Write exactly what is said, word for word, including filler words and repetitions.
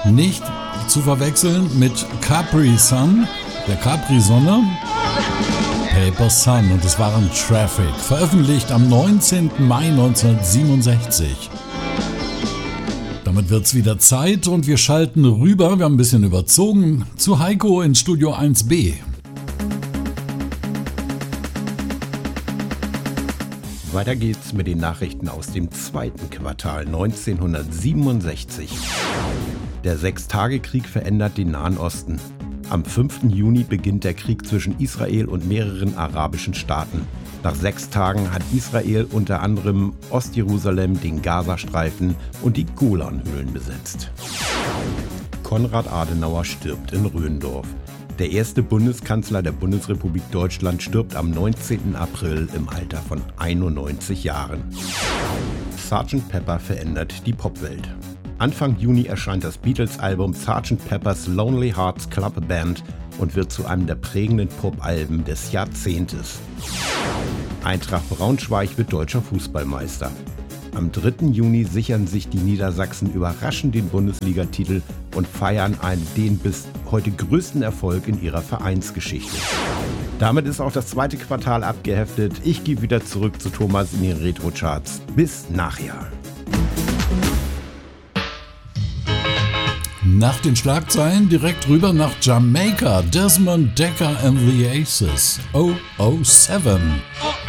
Nicht zu verwechseln mit Capri Sun, der Capri-Sonne. Paper Sun, und es waren Traffic, veröffentlicht am neunzehnten Mai neunzehnhundertsiebenundsechzig. Damit wird's wieder Zeit und wir schalten rüber, wir haben ein bisschen überzogen, zu Heiko in Studio eins b. Weiter geht's mit den Nachrichten aus dem zweiten Quartal neunzehnhundertsiebenundsechzig. Der Sechstagekrieg verändert den Nahen Osten. Am fünften Juni beginnt der Krieg zwischen Israel und mehreren arabischen Staaten. Nach sechs Tagen hat Israel unter anderem Ostjerusalem, den Gazastreifen und die Golanhöhen besetzt. Konrad Adenauer stirbt in Röndorf. Der erste Bundeskanzler der Bundesrepublik Deutschland stirbt am neunzehnten April im Alter von einundneunzig Jahren. Sergeant Pepper verändert die Popwelt. Anfang Juni erscheint das Beatles-Album Sergeant Pepper's Lonely Hearts Club Band und wird zu einem der prägenden Pop-Alben des Jahrzehntes. Eintracht Braunschweig wird deutscher Fußballmeister. Am dritten Juni sichern sich die Niedersachsen überraschend den Bundesligatitel und feiern einen den bis heute größten Erfolg in ihrer Vereinsgeschichte. Damit ist auch das zweite Quartal abgeheftet. Ich gehe wieder zurück zu Thomas in den Retro-Charts. Bis nachher. Nach den Schlagzeilen direkt rüber nach Jamaika. Desmond Dekker and the Aces. oh oh sieben.